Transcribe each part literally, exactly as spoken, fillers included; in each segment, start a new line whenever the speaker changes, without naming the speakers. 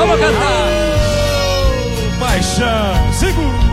Vamos cantar! Oh, paixão, segura!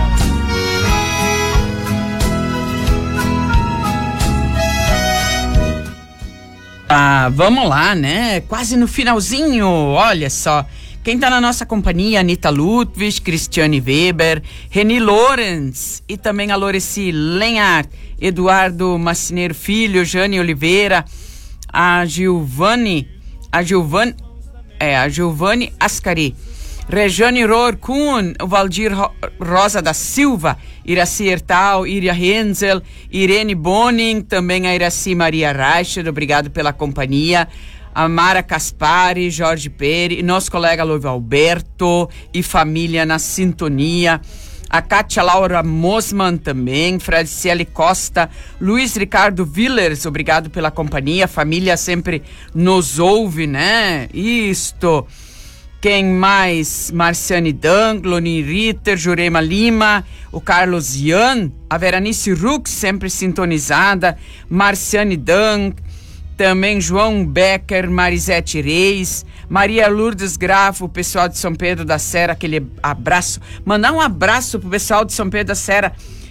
Ah, vamos lá, né? Quase no finalzinho, olha só. Quem tá na nossa companhia, Anitta Ludwig, Cristiane Weber, Reni Lorenz e também a Loreci Lenhart, Eduardo Macineiro Filho, Jane Oliveira, a Giovanni, a Giovanni, é, a Giovanni Ascari, Rejane Rorkun, o Valdir Rosa da Silva, Iraci Ertal, Iria Hensel, Irene Boning, também a Iraci Maria Reicher, obrigado pela companhia, a Mara Caspari, Jorge Peri, nosso colega Loivo Alberto e família na sintonia, a Kátia Laura Mosman também, Franciele Costa, Luiz Ricardo Villers, obrigado pela companhia, a família sempre nos ouve, né? Isto... Quem mais? Marciane Dan, Gloni Ritter, Jurema Lima, o Carlos Ian, a Veranice Rux, sempre sintonizada, Marciane Dan, também João Becker, Marisete Reis, Maria Lourdes Grafo, o pessoal de São Pedro da Serra, aquele abraço. Mandar um abraço pro pessoal de São Pedro da Serra,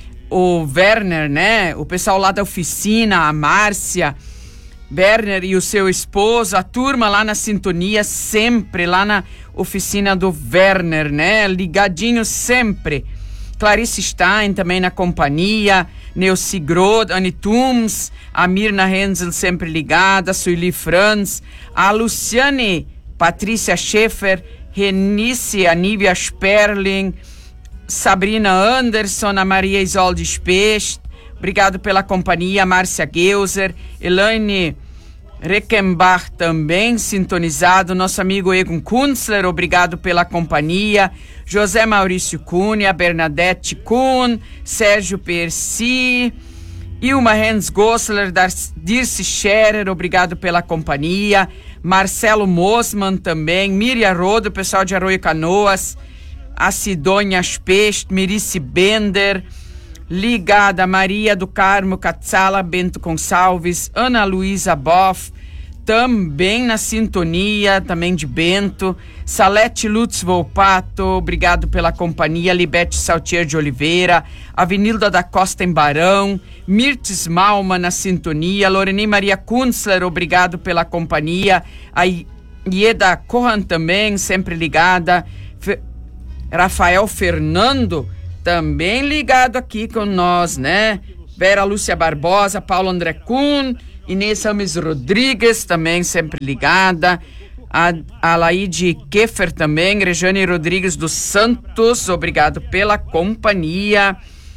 o Werner, né? O pessoal lá da oficina, a Márcia, Werner e o seu esposo, a turma lá na sintonia, sempre lá na oficina do Werner, né? Ligadinho sempre. Clarice Stein também na companhia, Neuci Grod, Annie Tums, a Mirna Hensel sempre ligada, Sueli Franz, a Luciane Patrícia Schaefer, Renice Anívia Sperling, Sabrina Anderson, a Maria Isolde Specht, obrigado pela companhia, Márcia Geuser, Elaine Reckenbach também sintonizado, nosso amigo Egon Kunzler, obrigado pela companhia, José Maurício Cunha, Bernadette Kuhn, Sérgio Percy, Ilma Hans Gossler, Dirce Scherer, obrigado pela companhia, Marcelo Mosman também, Miriam Rodo, pessoal de Arroio Canoas, a Sidônia Specht, Mirice Bender, ligada Maria do Carmo Catzala, Bento Gonçalves, Ana Luísa Boff, também na sintonia, também de Bento, Salete Lutz Volpato, obrigado pela companhia, Libete Saltier de Oliveira, Avenida da Costa em Barão, Mirtes Malma na sintonia, Loreni Maria Kunzler, obrigado pela companhia, a Ieda Corran também, sempre ligada, Fe- Rafael Fernando, também ligado aqui com nós, né? Vera Lúcia Barbosa, Paulo André Kuhn, Inês Rames Rodrigues, também sempre ligada. A, a Laide Keffer também, Rejane Rodrigues dos Santos, obrigado pela companhia.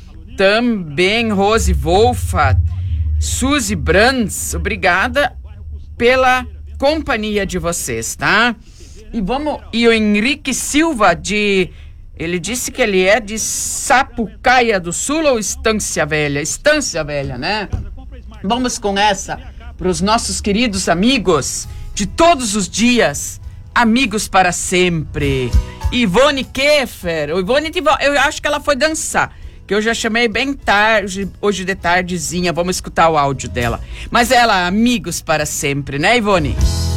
Também Rose Wolfa, Suzy Brands, obrigada pela companhia de vocês, tá? E vamos, e o Henrique Silva de... Ele disse que ele é de Sapucaia do Sul ou Estância Velha? Estância Velha, né? Vamos com essa para os nossos queridos amigos de todos os dias, amigos para sempre. Ivone Keffer. O Ivone, eu acho que ela foi dançar, que eu já chamei bem tarde, hoje de tardezinha. Vamos escutar o áudio dela. Mas ela, amigos para sempre, né, Ivone?